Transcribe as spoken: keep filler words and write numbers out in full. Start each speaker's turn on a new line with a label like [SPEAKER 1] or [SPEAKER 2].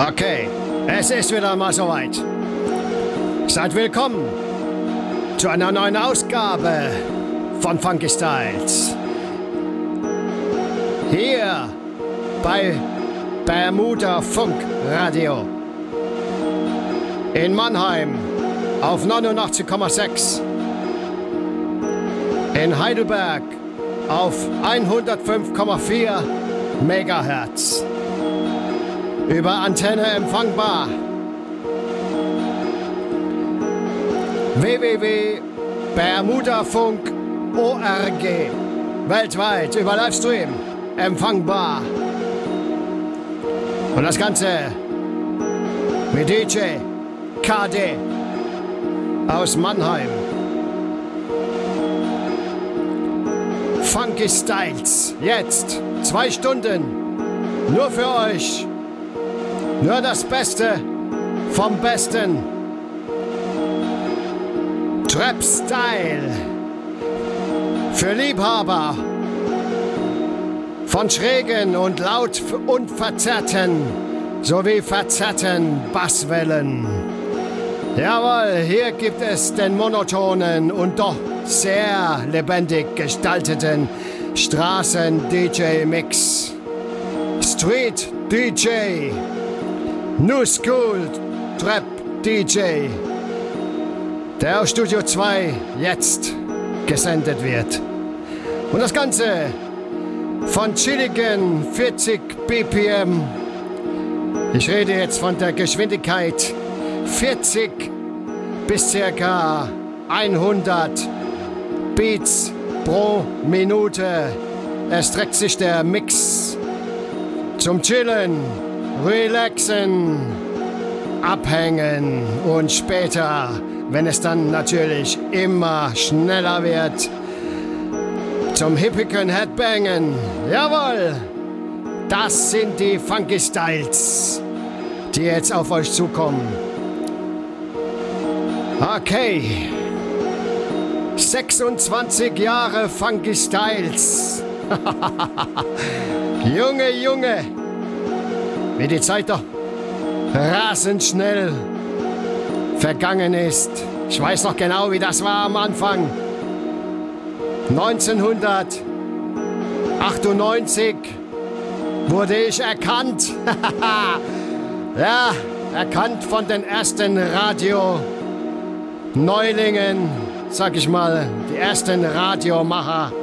[SPEAKER 1] Okay, es ist wieder mal soweit. Seid willkommen zu einer neuen Ausgabe von Funky Styles. Hier bei Bermuda Funk Radio. In Mannheim auf neunundachtzig Komma sechs. In Heidelberg auf hundertfünf Komma vier Megahertz. Über Antenne empfangbar. w w w punkt bermudafunk punkt org. Weltweit über Livestream empfangbar. Und das Ganze mit D J K D aus Mannheim. Funky Styles, jetzt zwei Stunden, nur für euch. Nur das Beste vom Besten. Trap Style für Liebhaber von schrägen und laut und verzerrten sowie verzerrten Basswellen. Jawohl, hier gibt es den monotonen und doch sehr lebendig gestalteten Straßen-D J-Mix. Street-D J, New School Trap-D J, der aus Studio zwei jetzt gesendet wird. Und das Ganze von chilligen vierzig B P M. Ich rede jetzt von der Geschwindigkeit vierzig bis circa hundert Beats pro Minute. Erstreckt sich der Mix zum Chillen, Relaxen, Abhängen und später, wenn es dann natürlich immer schneller wird, zum hippigen Headbangen. Jawohl, das sind die Funky Styles, die jetzt auf euch zukommen. Okay, sechsundzwanzig Jahre Funky Styles. Junge, Junge, wie die Zeit doch rasend schnell vergangen ist. Ich weiß noch genau, wie das war am Anfang. neunzehnhundertachtundneunzig wurde ich erkannt. Ja, erkannt von den ersten Radio-Neulingen, sag ich mal, die ersten Radiomacher.